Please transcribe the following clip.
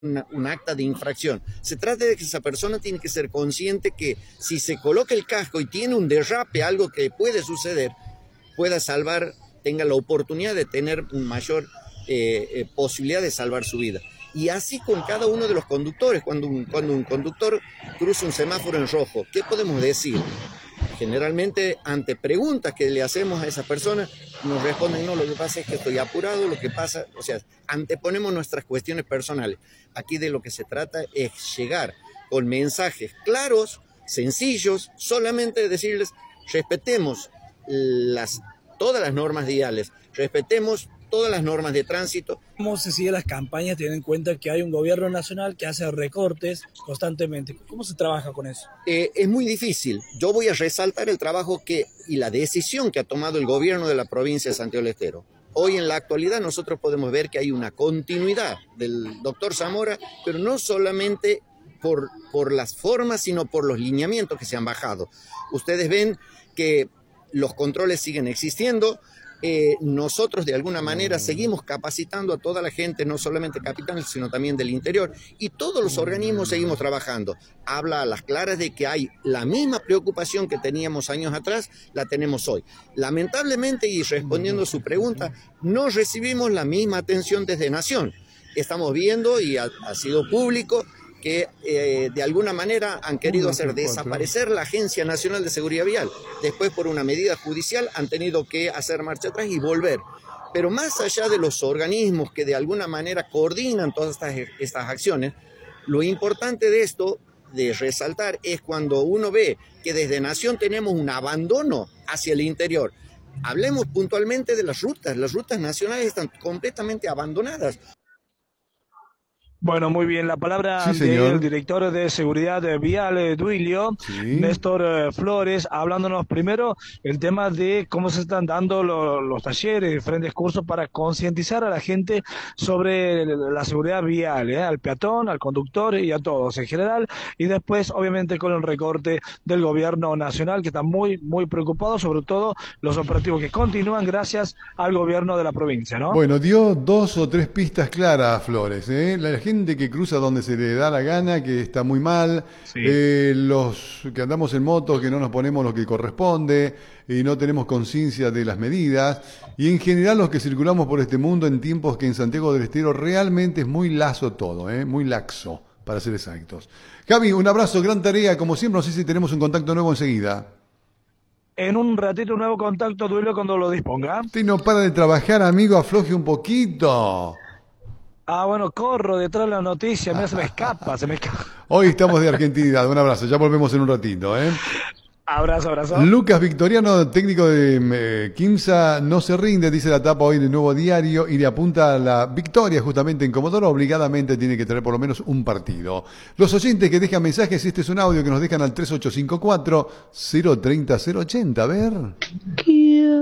un acta de infracción. Se trata de que esa persona tiene que ser consciente que si se coloca el casco y tiene un derrape, algo que puede suceder, pueda salvar, tenga la oportunidad de tener una mayor posibilidad de salvar su vida. Y así con cada uno de los conductores. Cuando un conductor cruza un semáforo en rojo, ¿qué podemos decir? Generalmente, ante preguntas que le hacemos a esa persona, nos responden: no, lo que pasa es que estoy apurado, lo que pasa, o sea, anteponemos nuestras cuestiones personales. Aquí de lo que se trata es llegar con mensajes claros, sencillos, solamente decirles: respetemos todas las normas viales, respetemos todas las normas de tránsito. ¿Cómo se siguen las campañas teniendo en cuenta que hay un gobierno nacional que hace recortes constantemente? ¿Cómo se trabaja con eso? Es muy difícil. Yo voy a resaltar el trabajo y la decisión que ha tomado el gobierno de la provincia de Santiago del Estero. Hoy en la actualidad nosotros podemos ver que hay una continuidad del doctor Zamora, pero no solamente por las formas, sino por los lineamientos que se han bajado. Ustedes ven que los controles siguen existiendo. Nosotros de alguna manera seguimos capacitando a toda la gente, no solamente capital, sino también del interior, y todos los organismos seguimos trabajando. Habla a las claras de que hay la misma preocupación que teníamos años atrás, la tenemos hoy. Lamentablemente, y respondiendo a su pregunta, no recibimos la misma atención desde Nación. Estamos viendo, y ha sido público, que de alguna manera han querido hacer desaparecer la Agencia Nacional de Seguridad Vial. Después, por una medida judicial, han tenido que hacer marcha atrás y volver. Pero más allá de los organismos que de alguna manera coordinan todas estas acciones, lo importante de esto, de resaltar, es cuando uno ve que desde Nación tenemos un abandono hacia el interior. Hablemos puntualmente de las rutas nacionales están completamente abandonadas. Bueno, muy bien. La palabra Sí, del director de Seguridad Vial, Duilio, sí. Néstor Flores, hablándonos primero el tema de cómo se están dando los talleres, diferentes cursos para concientizar a la gente sobre la seguridad vial, al peatón, al conductor y a todos en general. Y después, obviamente, con el recorte del gobierno nacional, que está muy, muy preocupado, sobre todo los operativos que continúan gracias al gobierno de la provincia, ¿no? Bueno, dio 2 o 3 pistas claras, Flores. La gente que cruza donde se le da la gana, que está muy mal. Sí. Los que andamos en moto, que no nos ponemos lo que corresponde y no tenemos conciencia de las medidas. Y en general los que circulamos por este mundo en tiempos que en Santiago del Estero realmente es muy lazo todo, muy laxo, para ser exactos. Javi, un abrazo, gran tarea. Como siempre, no sé si tenemos un contacto nuevo enseguida. En un ratito, un nuevo contacto, Duilio, cuando lo disponga. Usted no para de trabajar, amigo, afloje un poquito. Ah, bueno, corro detrás de la noticia, se me escapa. Hoy estamos de argentinidad, un abrazo, ya volvemos en un ratito. Abrazo. Lucas Victoriano, técnico de Quimsa, no se rinde, dice la tapa hoy del Nuevo Diario, y le apunta a la victoria justamente en Comodoro. Obligadamente tiene que tener por lo menos un partido. Los oyentes que dejan mensajes, este es un audio que nos dejan al 3854-030-080, a ver.